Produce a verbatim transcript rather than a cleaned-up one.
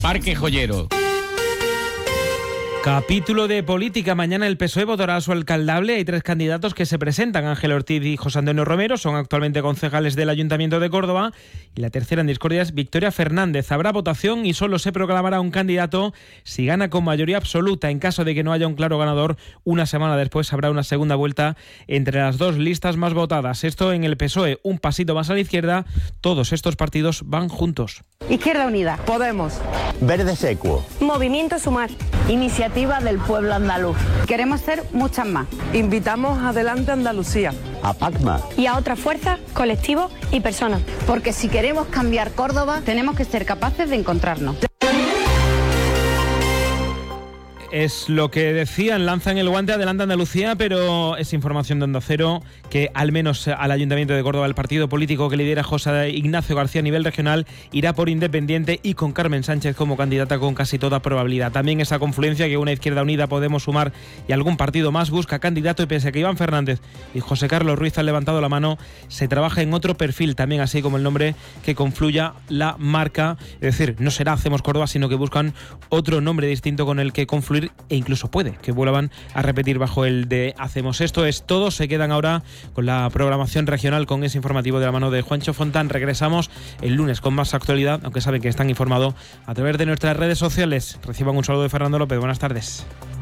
Parque Joyero. Capítulo de política. Mañana el P S O E votará a su alcaldable. Hay tres candidatos que se presentan: Ángel Ortiz y José Antonio Romero. Son actualmente concejales del Ayuntamiento de Córdoba. Y la tercera en discordia es Victoria Fernández. Habrá votación y solo se proclamará un candidato si gana con mayoría absoluta. En caso de que no haya un claro ganador, una semana después habrá una segunda vuelta entre las dos listas más votadas. Esto en el P S O E. Un pasito más a la izquierda. Todos estos partidos van juntos. Izquierda Unida. Podemos. Verde Secuo. Movimiento Sumar. Iniciativa del Pueblo Andaluz. Queremos ser muchas más. Invitamos Adelante Andalucía. A Pacma. Y a otras fuerzas, colectivos y personas. Porque si queremos cambiar Córdoba, tenemos que ser capaces de encontrarnos. Es lo que decían, lanzan el guante Adelante Andalucía, pero es información de Onda Cero que al menos al Ayuntamiento de Córdoba el partido político que lidera José Ignacio García a nivel regional irá por Independiente y con Carmen Sánchez como candidata con casi toda probabilidad. También esa confluencia que una Izquierda Unida, Podemos, Sumar y algún partido más busca candidato, y pese a que Iván Fernández y José Carlos Ruiz han levantado la mano, se trabaja en otro perfil también, así como el nombre que confluya la marca. Es decir, no será Hacemos Córdoba, sino que buscan otro nombre distinto con el que confluir, e incluso puede que vuelvan a repetir bajo el de Hacemos. Esto es todo. Se quedan ahora con la programación regional, con ese informativo de la mano de Juancho Fontán. Regresamos el lunes con más actualidad, aunque saben que están informados a través de nuestras redes sociales. Reciban un saludo de Fernando López. Buenas tardes.